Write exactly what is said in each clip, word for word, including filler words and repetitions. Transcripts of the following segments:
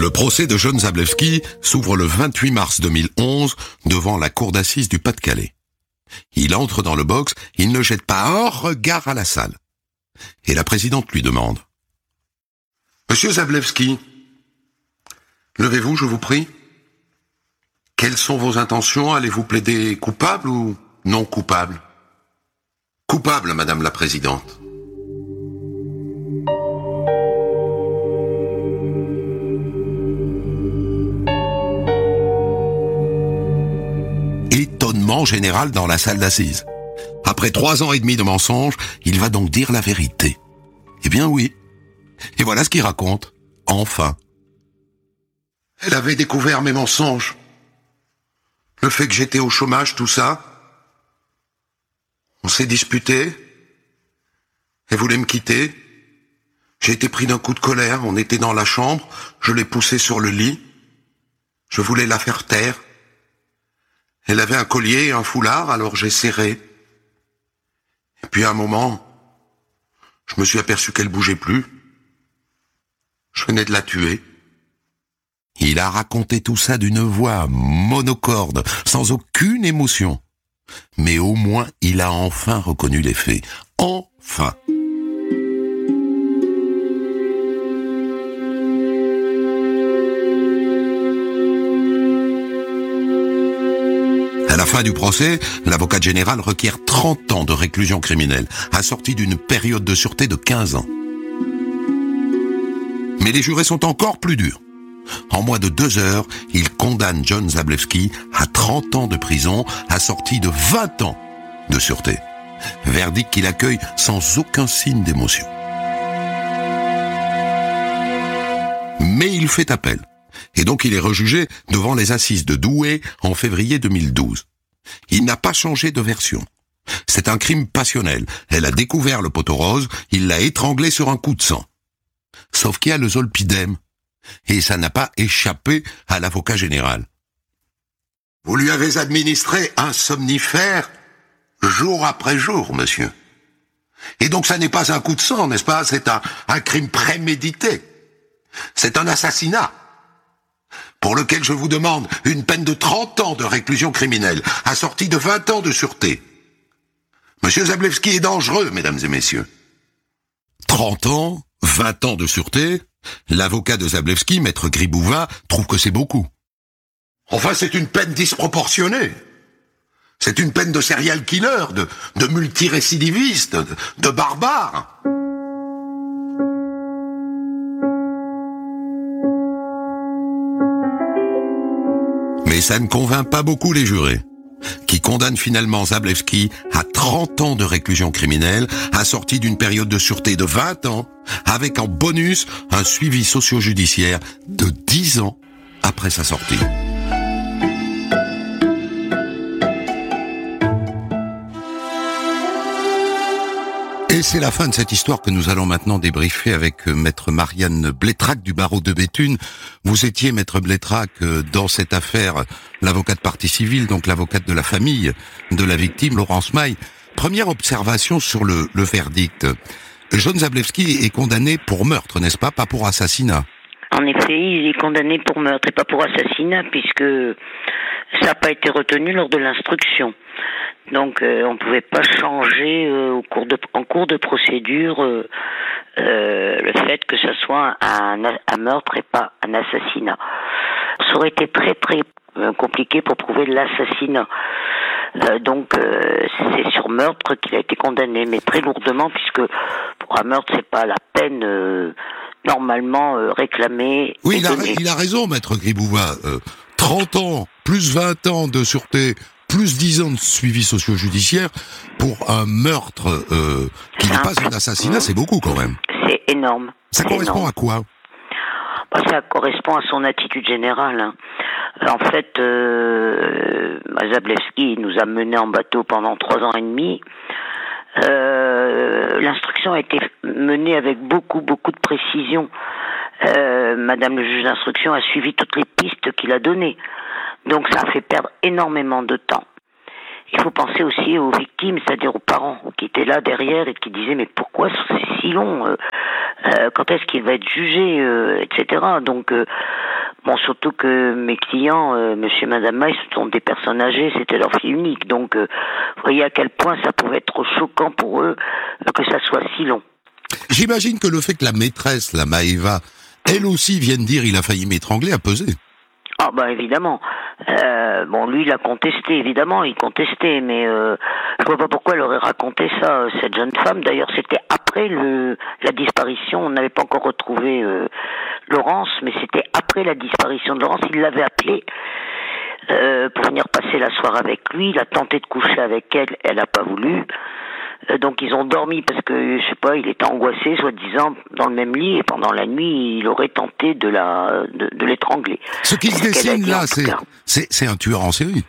Le procès de John Zablewski s'ouvre le vingt-huit mars deux mille onze devant la cour d'assises du Pas-de-Calais. Il entre dans le box, il ne jette pas un regard à la salle. Et la présidente lui demande « Monsieur Zablewski, levez-vous, je vous prie. Quelles sont vos intentions? Allez-vous plaider coupable ou non coupable ?» ?»« Coupable, Madame la Présidente. » Étonnement général dans la salle d'assises. Après trois ans et demi de mensonges, il va donc dire la vérité. Eh bien oui. Et voilà ce qu'il raconte. Enfin. Elle avait découvert mes mensonges. Le fait que j'étais au chômage, tout ça. On s'est disputé. Elle voulait me quitter. J'ai été pris d'un coup de colère. On était dans la chambre. Je l'ai poussée sur le lit. Je voulais la faire taire. Elle avait un collier et un foulard, alors j'ai serré. Et puis à un moment, je me suis aperçu qu'elle bougeait plus. Je venais de la tuer. Il a raconté tout ça d'une voix monocorde, sans aucune émotion. Mais au moins, il a enfin reconnu les faits. Enfin. À la fin du procès, l'avocat général requiert trente ans de réclusion criminelle, assorti d'une période de sûreté de quinze ans. Mais les jurés sont encore plus durs. En moins de deux heures, ils condamnent John Zablewski à trente ans de prison, assorti de vingt ans de sûreté. Verdict qu'il accueille sans aucun signe d'émotion. Mais il fait appel. Et donc il est rejugé devant les assises de Douai en février deux mille douze. Il n'a pas changé de version. C'est un crime passionnel. Elle a découvert le poteau rose, il l'a étranglé sur un coup de sang. Sauf qu'il y a le zolpidem. Et ça n'a pas échappé à l'avocat général. Vous lui avez administré un somnifère jour après jour, monsieur. Et donc ça n'est pas un coup de sang, n'est-ce pas? C'est un, un crime prémédité. C'est un assassinat. Pour lequel je vous demande une peine de trente ans de réclusion criminelle, assortie de vingt ans de sûreté. Monsieur Zablewski est dangereux, mesdames et messieurs. trente ans, vingt ans de sûreté, l'avocat de Zablewski, maître Gribouva, trouve que c'est beaucoup. Enfin, c'est une peine disproportionnée. C'est une peine de serial killer, de, de multirécidiviste, de, de barbare. Mais ça ne convainc pas beaucoup les jurés, qui condamnent finalement Zablewski à trente ans de réclusion criminelle, assortie d'une période de sûreté de vingt ans, avec en bonus un suivi socio-judiciaire de dix ans après sa sortie. Et c'est la fin de cette histoire que nous allons maintenant débriefer avec maître Marianne Blétrac du barreau de Béthune. Vous étiez, maître Blétrac, dans cette affaire, l'avocate partie civile, donc l'avocate de la famille de la victime, Laurence Maille. Première observation sur le, le verdict. John Zablewski est condamné pour meurtre, n'est-ce pas, pas pour assassinat? En effet, il est condamné pour meurtre et pas pour assassinat, puisque ça n'a pas été retenu lors de l'instruction. Donc euh, on ne pouvait pas changer euh, au cours de, en cours de procédure euh, euh, le fait que ça soit un, un meurtre et pas un assassinat. Ça aurait été très très euh, compliqué pour prouver l'assassinat. Euh, donc euh, c'est sur meurtre qu'il a été condamné, mais très lourdement, puisque pour un meurtre c'est pas la peine euh, normalement euh, réclamée. Oui, il a, il a raison, maître Gribouva. Euh, trente ans, plus vingt ans de sûreté, plus dix ans de suivi socio-judiciaire pour un meurtre euh, qui n'est pas un assassinat, c'est beaucoup quand même. C'est énorme. Ça correspond énorme. à quoi? Bah, ça correspond à son attitude générale. Hein. En fait, euh, Zablewski nous a menés en bateau pendant trois ans et demi. Euh, l'instruction a été menée avec beaucoup, beaucoup de précision. Euh, Madame le juge d'instruction a suivi toutes les pistes qu'il a données. Donc ça a fait perdre énormément de temps. Il faut penser aussi aux victimes, c'est-à-dire aux parents qui étaient là derrière et qui disaient mais pourquoi c'est si long euh, euh, quand est-ce qu'il va être jugé, euh, et cetera. Donc euh, Bon, surtout que mes clients, euh, monsieur et madame Maille, ce sont des personnes âgées, c'était leur fille unique. Donc, euh, vous voyez à quel point ça pouvait être choquant pour eux euh, que ça soit si long. J'imagine que le fait que la maîtresse, la Maëva, elle aussi vienne dire il a failli m'étrangler a pesé. Ah bah évidemment. Euh, bon, lui, il a contesté, évidemment, il contestait, mais euh, je vois pas pourquoi elle aurait raconté ça, cette jeune femme. D'ailleurs, c'était après le la disparition, on n'avait pas encore retrouvé euh, Laurence, mais c'était après la disparition de Laurence, il l'avait appelée euh, pour venir passer la soirée avec lui, il a tenté de coucher avec elle, elle n'a pas voulu. Euh, donc ils ont dormi parce que, je sais pas, il était angoissé, soi-disant, dans le même lit, et pendant la nuit, il aurait tenté de la de, de l'étrangler. Ce qui se dessine là, c'est, c'est c'est un tueur en série.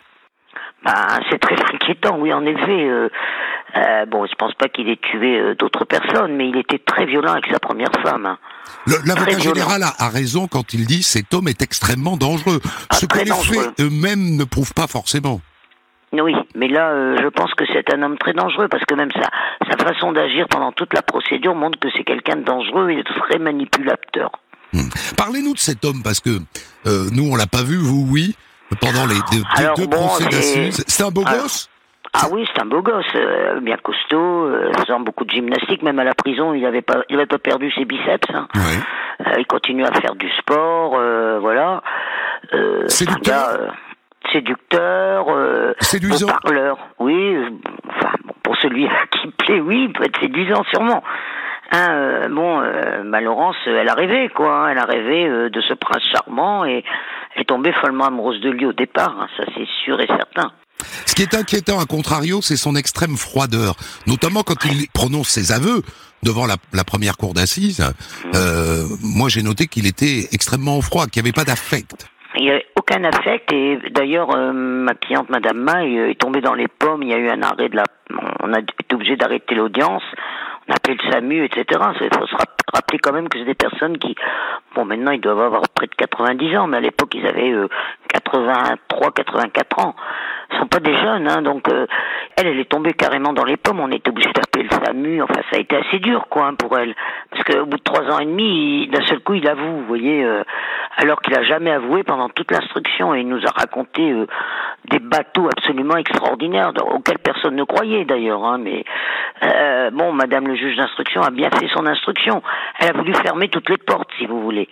Ben, c'est très inquiétant, oui, en effet. Euh, euh, bon, je pense pas qu'il ait tué euh, d'autres personnes, mais il était très violent avec sa première femme. Hein. Le, l'avocat général a, a raison quand il dit cet homme est extrêmement dangereux. Ah, Ce que les dangereux. faits eux-mêmes ne prouvent pas forcément. Oui, mais là, euh, je pense que c'est un homme très dangereux, parce que même sa, sa façon d'agir pendant toute la procédure montre que c'est quelqu'un de dangereux et de très manipulateur. Hum. Parlez-nous de cet homme, parce que euh, nous, on l'a pas vu, vous, oui, pendant les deux, Alors, deux bon, procès c'est... d'assises. C'est un beau Alors, gosse? Ah oui, c'est un beau gosse, euh, bien costaud, euh, faisant beaucoup de gymnastique, même à la prison, il avait pas, il avait pas perdu ses biceps. Hein. Ouais. Euh, il continue à faire du sport, euh, voilà. Euh, séducteur, euh, séducteur, euh, séduisant, beau parleur, oui. Euh, enfin, bon, pour celui à qui plaît, oui, il peut être séduisant sûrement. Hein, euh, bon, euh, bah, Laurence, elle a rêvé, quoi. Hein, elle a rêvé euh, de ce prince charmant et elle est tombée follement amoureuse de lui au départ. Hein, ça, c'est sûr et certain. Ce qui est inquiétant, à contrario, c'est son extrême froideur, notamment quand il prononce ses aveux devant la, la première cour d'assises. Mmh. Euh, moi, j'ai noté qu'il était extrêmement froid, qu'il n'y avait pas d'affect. Il n'y avait aucun affect, et d'ailleurs, euh, ma cliente, Madame Maille, est tombée dans les pommes. Il y a eu un arrêt de la... On a été obligé d'arrêter l'audience. On a appelé le SAMU, et cetera. Il faut se rappeler quand même que c'est des personnes qui... Bon, maintenant, ils doivent avoir près de quatre-vingt-dix ans, mais à l'époque, ils avaient euh, quatre-vingt-trois, quatre-vingt-quatre ans. Ils sont pas des jeunes, hein, donc euh, elle, elle est tombée carrément dans les pommes. On était obligé d'appeler le SAMU. Enfin, ça a été assez dur, quoi, hein, pour elle, parce qu'au bout de trois ans et demi, il, d'un seul coup, il avoue, vous voyez, euh, alors qu'il a jamais avoué pendant toute l'instruction, et il nous a raconté euh, des bateaux absolument extraordinaires auxquels personne ne croyait d'ailleurs. Hein, mais euh, bon, Madame le juge d'instruction a bien fait son instruction. Elle a voulu fermer toutes les portes, si vous voulez.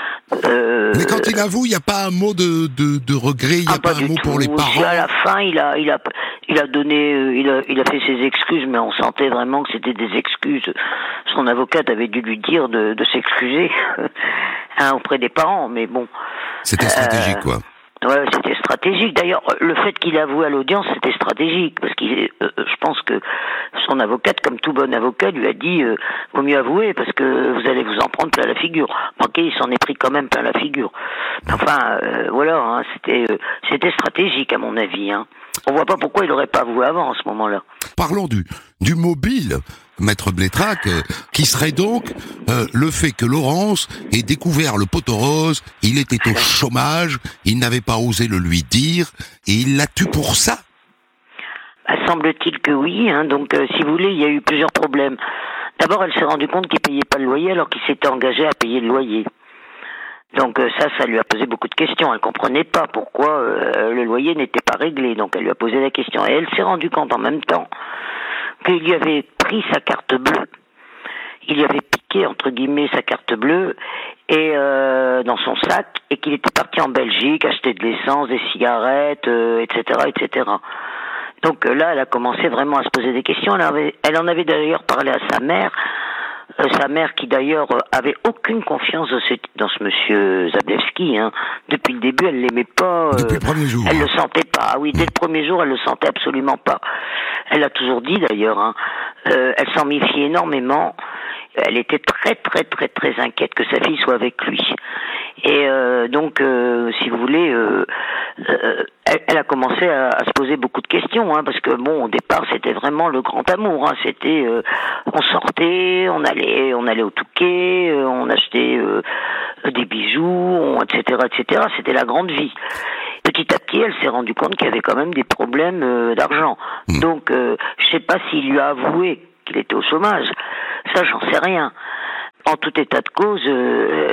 Euh, mais quand il avoue, il n'y a pas un mot de, de, de regret, il n'y a ah, pas, pas un mot tout. Pour les parents. À la fin, il a, il a, il a donné, il a, il a fait ses excuses, mais on sentait vraiment que c'était des excuses. Son avocate avait dû lui dire de, de s'excuser hein, auprès des parents, mais bon. C'était stratégique, euh, quoi. Ouais, c'était stratégique. D'ailleurs, le fait qu'il avoue à l'audience, c'était stratégique, parce qu'il, euh, je pense que son avocate, comme tout bon avocat, lui a dit euh, vaut mieux avouer, parce que vous allez vous en prendre plein la figure. Ok, il s'en est pris quand même plein la figure. Enfin, euh, voilà, hein, c'était, euh, c'était stratégique à mon avis. Hein. On voit pas pourquoi il aurait pas avoué avant, à ce moment-là. Parlons du du mobile, Maître Blétrac, euh, qui serait donc euh, le fait que Laurence ait découvert le poteau rose, il était au chômage, il n'avait pas osé le lui dire, et il l'a tué pour ça. Bah, semble-t-il que oui, hein, donc euh, si vous voulez, il y a eu plusieurs problèmes. D'abord, elle s'est rendue compte qu'il payait pas le loyer alors qu'il s'était engagé à payer le loyer. Donc euh, ça, ça lui a posé beaucoup de questions. Elle comprenait pas pourquoi euh, le loyer n'était pas réglé. Donc elle lui a posé la question. Et elle s'est rendue compte en même temps qu'il lui avait pris sa carte bleue. Il lui avait piqué, entre guillemets, sa carte bleue et euh, dans son sac, et qu'il était parti en Belgique acheter de l'essence, des cigarettes, euh, et cetera, et cetera. Donc euh, là, elle a commencé vraiment à se poser des questions. Elle, avait, elle en avait d'ailleurs parlé à sa mère. Euh, sa mère qui d'ailleurs euh, avait aucune confiance dans ce, dans ce monsieur Zablewski. Hein. Depuis le début, elle l'aimait pas. Euh, Depuis le premier jour. Elle le sentait pas. Ah oui, dès le premier jour, elle le sentait absolument pas. Elle l'a toujours dit d'ailleurs. Hein. Euh, elle s'en méfiait énormément. Elle était très très très très inquiète que sa fille soit avec lui. Et euh, donc, euh, si vous voulez, euh, euh, elle, elle a commencé à, à se poser beaucoup de questions, hein, parce que bon, au départ, c'était vraiment le grand amour. Hein, c'était, euh, on sortait, on allait, on allait au Touquet, euh, on achetait euh, des bijoux, on, et cetera, et cetera. C'était la grande vie. Petit à petit, elle s'est rendue compte qu'il y avait quand même des problèmes euh, d'argent. Mmh. Donc, euh, je sais pas s'il lui a avoué qu'il était au chômage. Ça, j'en sais rien. En tout état de cause, euh, elle s'est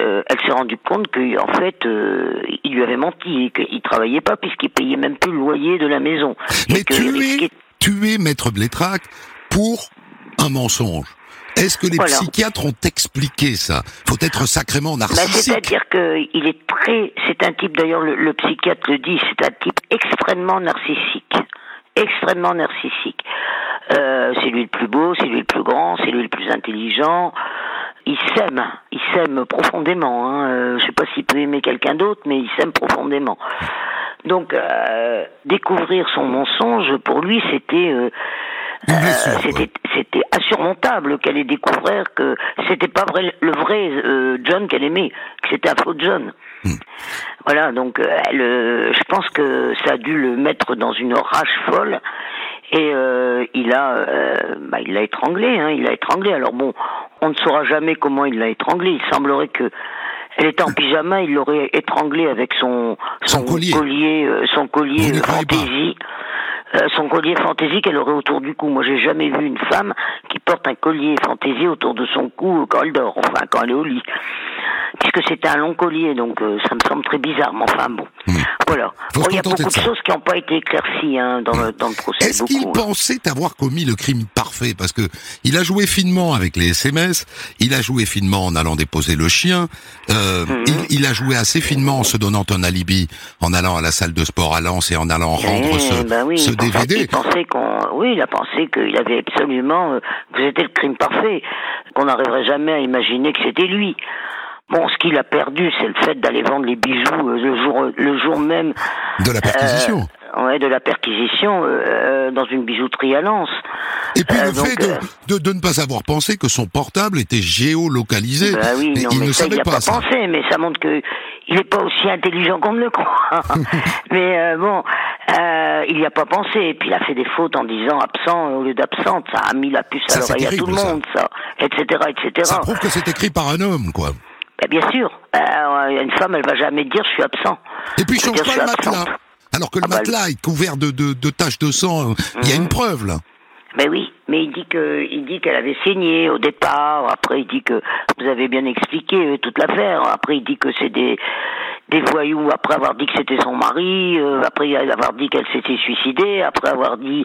s'est rendu compte qu'en fait, euh, il lui avait menti, et qu'il travaillait pas puisqu'il payait même plus le loyer de la maison. Mais tu es, tu es maître Blétrac pour un mensonge. Est-ce que les voilà. psychiatres ont expliqué ça? Faut être sacrément narcissique. Ben, c'est-à-dire qu'il est très... C'est un type, d'ailleurs, le, le psychiatre le dit, c'est un type extrêmement narcissique. Extrêmement narcissique. Euh, c'est lui le plus beau, c'est lui le plus grand, c'est lui le plus intelligent. Il s'aime, il s'aime profondément. Hein. Euh, je sais pas s'il peut aimer quelqu'un d'autre, mais il s'aime profondément. Donc, euh, découvrir son mensonge, pour lui, c'était... Euh, Euh, c'était, c'était insurmontable qu'elle ait découvert que c'était pas vrai, le vrai euh, John qu'elle aimait, que c'était un faux John. Mm. Voilà, donc elle, euh, je pense que ça a dû le mettre dans une rage folle et euh, il a, euh, bah, il l'a étranglé, hein, il l'a étranglé. Alors bon, on ne saura jamais comment il l'a étranglé. Il semblerait que elle était en pyjama, il l'aurait étranglé avec son son, son collier, collier euh, son collier euh, fantaisie. Euh, son collier fantaisie qu'elle aurait autour du cou. Moi, j'ai jamais vu une femme qui porte un collier fantaisie autour de son cou quand elle dort, enfin, quand elle est au lit. Puisque c'était un long collier, donc euh, ça me semble très bizarre, mais enfin bon. Mmh. Voilà. Bon, il y a beaucoup de, de choses qui n'ont pas été éclaircies hein, dans, mmh. le, dans le procès. Est-ce beaucoup, qu'il hein. pensait avoir commis le crime parfait? Parce que il a joué finement avec les S M S, il a joué finement en allant déposer le chien, euh, mmh. il, il a joué assez finement en se donnant un alibi, en allant à la salle de sport à Lens et en allant rendre eh, ce, bah oui, ce D V D. Il pensait qu'on, oui, il a pensé qu'il avait absolument, euh, que c'était le crime parfait, qu'on n'arriverait jamais à imaginer que c'était lui. Bon, ce qu'il a perdu, c'est le fait d'aller vendre les bijoux euh, le jour, le jour même de la perquisition. Euh, ouais, de la perquisition euh, dans une bijouterie à Lens. Et puis euh, le donc, fait de, de, de ne pas avoir pensé que son portable était géolocalisé. Bah oui, non, il mais ne ça, savait il n'a pas, pas ça. pensé, mais ça montre que il n'est pas aussi intelligent qu'on ne le croit. mais euh, bon, euh, il n'y a pas pensé. Et puis il a fait des fautes en disant absent au lieu d'absente. Ça a mis la puce à l'oreille à tout le monde, ça, et cetera, et cetera. Ça prouve que c'est écrit par un homme, quoi. Ben bien sûr, euh, une femme, elle va jamais dire je suis absent. Et puis change pas le matelas. Alors que le ah matelas bah, est couvert de, de, de taches de sang, il mm-hmm. y a une preuve là. Ben oui, mais il dit que, il dit qu'elle avait saigné au départ. Après, il dit que vous avez bien expliqué euh, toute l'affaire. Après, il dit que c'est des des voyous. Après avoir dit que c'était son mari. Euh, après avoir dit qu'elle s'était suicidée. Après avoir dit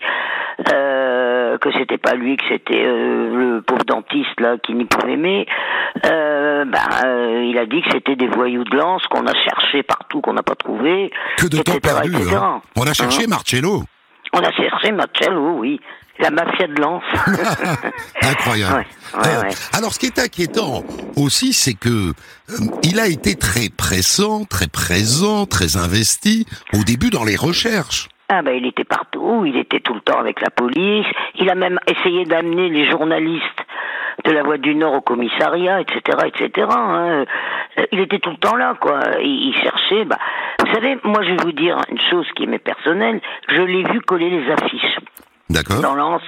euh, que c'était pas lui, que c'était euh, le pauvre dentiste là qui n'y pouvait aimer. Euh, ben, euh, il a dit que c'était des voyous de Lens qu'on a cherché partout, qu'on n'a pas trouvé. Que de temps perdu. Hein. On a cherché hein Marcello. On a cherché Marcello, oui. La mafia de Lens. Incroyable. Ouais, ouais, euh, ouais. Alors, ce qui est inquiétant aussi, c'est que euh, il a été très pressant, très présent, très investi au début dans les recherches. Ah ben, il était partout. Il était tout le temps avec la police. Il a même essayé d'amener les journalistes de la Voix du Nord au commissariat, et cetera, et cetera. Hein. Il était tout le temps là, quoi. Il, il cherchait. Bah, vous savez, moi, je vais vous dire une chose qui m'est personnelle. Je l'ai vu coller les affiches. D'accord. Dans Lens,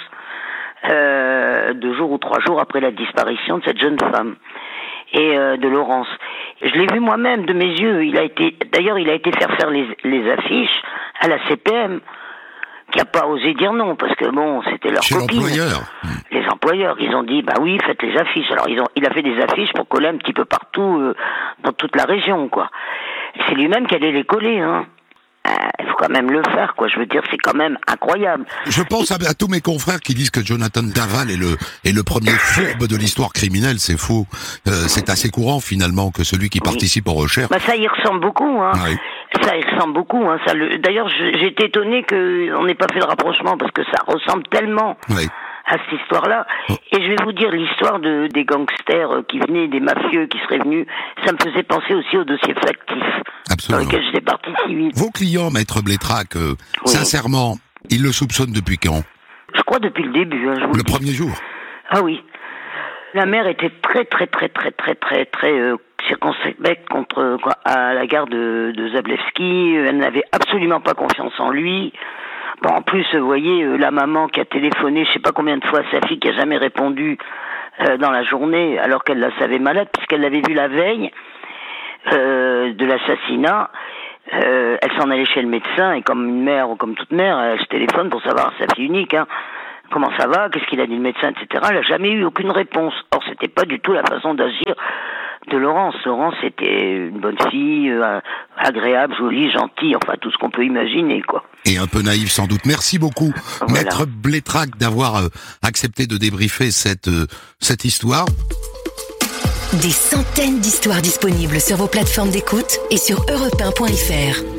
euh, deux jours ou trois jours après la disparition de cette jeune femme et euh, de Laurence. Je l'ai vu moi-même de mes yeux. Il a été, d'ailleurs, il a été faire faire les, les affiches à la C P M, qui a pas osé dire non parce que bon, c'était leur Chez copine. l'employeur. Les employeurs, ils ont dit bah oui, faites les affiches. Alors ils ont, il a fait des affiches pour coller un petit peu partout euh, dans toute la région, quoi. C'est lui-même qui allait les coller, hein. Il faut quand même le faire, quoi. Je veux dire, c'est quand même incroyable. Je pense à, à tous mes confrères qui disent que Jonathan Daval est le, est le premier fourbe de l'histoire criminelle. C'est faux. Euh, c'est assez courant, finalement, que celui qui participe oui. aux recherches... Bah, ça y ressemble beaucoup, hein. Oui. Ça y ressemble beaucoup, hein. Ça, le... D'ailleurs, j'ai été étonné qu'on n'ait pas fait le rapprochement, parce que ça ressemble tellement... Oui. à cette histoire-là. Oh. Et je vais vous dire l'histoire de, des gangsters qui venaient, des mafieux qui seraient venus, ça me faisait penser aussi au dossier factif. Absolument. Dans lequel j'étais partie civile. Vos clients, Maître Blétrac, euh, oui. sincèrement, ils le soupçonnent depuis quand? Je crois depuis le début. Hein, je vous le le premier jour? Ah oui. La mère était très très très très très très très euh, circonspecte contre quoi, à la gare de, de Zablewski. Elle n'avait absolument pas confiance en lui. Bon, en plus, vous voyez, euh, la maman qui a téléphoné, je sais pas combien de fois à sa fille, qui a jamais répondu euh, dans la journée, alors qu'elle la savait malade, puisqu'elle l'avait vue la veille euh, de l'assassinat. Euh, elle s'en allait chez le médecin, et comme une mère ou comme toute mère, elle se téléphone pour savoir sa fille unique, hein. Comment ça va, qu'est-ce qu'il a dit le médecin, et cetera. Elle n'a jamais eu aucune réponse. Or, c'était pas du tout la façon d'agir de Laurence. Laurence était une bonne fille, euh, agréable, jolie, gentille, enfin tout ce qu'on peut imaginer, quoi. Et un peu naïve sans doute. Merci beaucoup, Voilà. Maître Blétrac, d'avoir euh, accepté de débriefer cette, euh, cette histoire. Des centaines d'histoires disponibles sur vos plateformes d'écoute et sur europe un point f r.